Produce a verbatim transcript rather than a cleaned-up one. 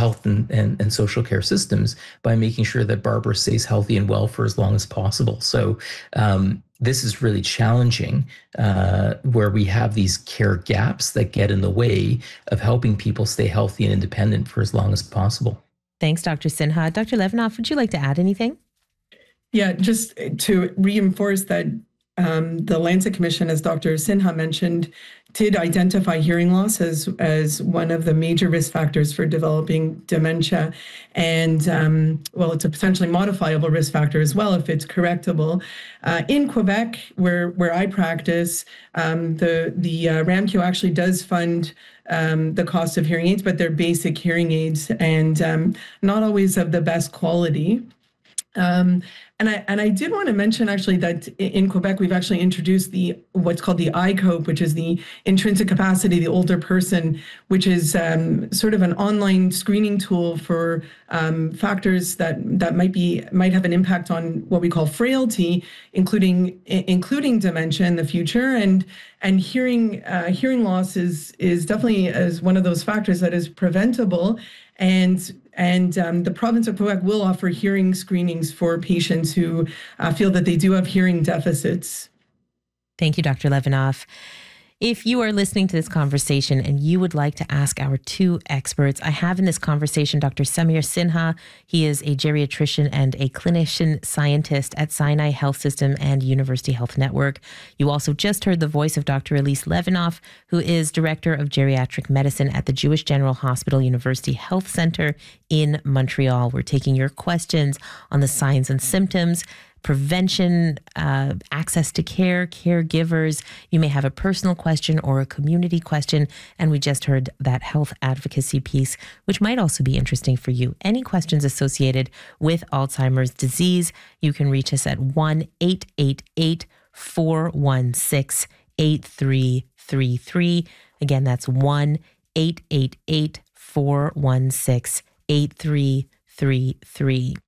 health and, and, and social care systems by making sure that Barbara stays healthy and well for as long as possible. So um, this is really challenging, uh, where we have these care gaps that get in the way of helping people stay healthy and independent for as long as possible. Thanks, Doctor Sinha. Doctor Levinoff, would you like to add anything? Yeah, just to reinforce that um, the Lancet Commission, as Doctor Sinha mentioned, did identify hearing loss as, as one of the major risk factors for developing dementia. And, um, well, it's a potentially modifiable risk factor as well if it's correctable. Uh, in Quebec, where, where I practice, um, the, the uh, RAMQ actually does fund um, the cost of hearing aids, but they're basic hearing aids and um, not always of the best quality. Um, and I and I did want to mention actually that in Quebec we've actually introduced the what's called the iCope, which is the intrinsic capacity, the older person, which is um, sort of an online screening tool for um, factors that that might be might have an impact on what we call frailty, including including dementia in the future. And and hearing uh, hearing loss is is definitely as one of those factors that is preventable. And and um, the province of Quebec will offer hearing screenings for patients who uh, feel that they do have hearing deficits. Thank you, Doctor Levinoff. If you are listening to this conversation and you would like to ask our two experts, I have in this conversation Doctor Samir Sinha. He is a geriatrician and a clinician scientist at Sinai Health System and University Health Network. You also just heard the voice of Doctor Elise Levinoff, who is Director of Geriatric Medicine at the Jewish General Hospital University Health Center in Montreal. We're taking your questions on the signs and symptoms, prevention, uh, access to care, caregivers. You may have a personal question or a community question. And we just heard that health advocacy piece, which might also be interesting for you. Any questions associated with Alzheimer's disease, you can reach us at one eight eight eight, four one six, eight three three three. Again, that's one eight eight eight, four one six, eight three three three.